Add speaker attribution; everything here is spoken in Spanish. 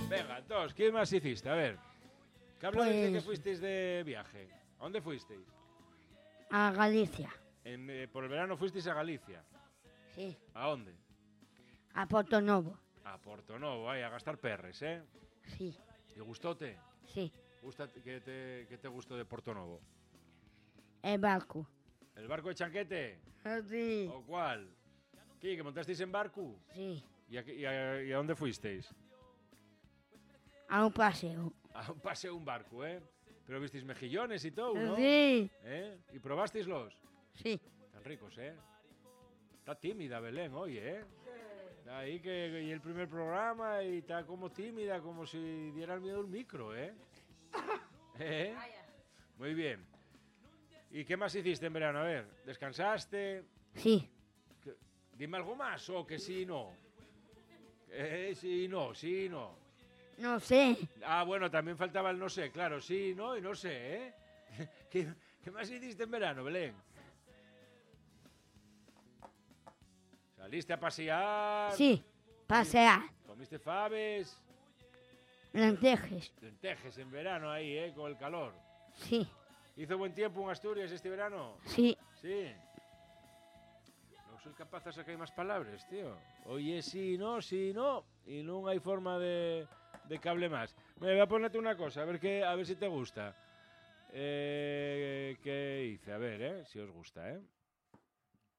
Speaker 1: Venga, dos. ¿Qué más hiciste? A ver. ¿Qué habla de que
Speaker 2: Pues
Speaker 1: fuisteis de viaje? ¿A dónde fuisteis?
Speaker 2: a Galicia,
Speaker 1: Por el verano fuisteis a Galicia.
Speaker 2: sí,
Speaker 1: ¿A dónde?
Speaker 2: a Portonovo,
Speaker 1: A Portonovo, a gastar perres, ¿eh?
Speaker 2: sí,
Speaker 1: ¿Y gustóte?
Speaker 2: sí,
Speaker 1: ¿Qué te gustó de Portonovo?
Speaker 2: el barco,
Speaker 1: ¿El barco de Chanquete?
Speaker 2: sí,
Speaker 1: ¿O cuál? ¿Qué? ¿Que montasteis en barco?
Speaker 2: sí,
Speaker 1: ¿Y a dónde fuisteis?
Speaker 2: a un paseo,
Speaker 1: A un paseo, un barco, ¿eh? Pero visteis mejillones y todo, ¿no?
Speaker 2: sí,
Speaker 1: ¿Eh? ¿Y probasteislos?
Speaker 2: sí,
Speaker 1: Están ricos, ¿eh? Está tímida Belén hoy, ¿eh? Está ahí y el primer programa y está como tímida, como si diera el miedo el micro, ¿eh? ¿Eh? Muy bien. ¿Y qué más hiciste en verano? A ver, ¿descansaste?
Speaker 2: sí,
Speaker 1: Dime algo más o que sí, no. Sí, no, sí, no.
Speaker 2: no sé,
Speaker 1: Ah, bueno, también faltaba el no sé, claro, sí, no y no sé, ¿eh? ¿Qué más hiciste en verano, Belén? ¿Saliste a pasear?
Speaker 2: sí, pasear,
Speaker 1: ¿Comiste faves?
Speaker 2: lentejas,
Speaker 1: Lentejes en verano ahí, ¿eh? Con el calor.
Speaker 2: sí,
Speaker 1: ¿Hizo buen tiempo en Asturias este verano?
Speaker 2: sí,
Speaker 1: Sí. No soy capaz de sacar más palabras, tío. Oye, sí, no, y no hay forma de que hable más. Me voy a ponerte una cosa, a ver si te gusta. ¿Qué hice? A ver, si os gusta,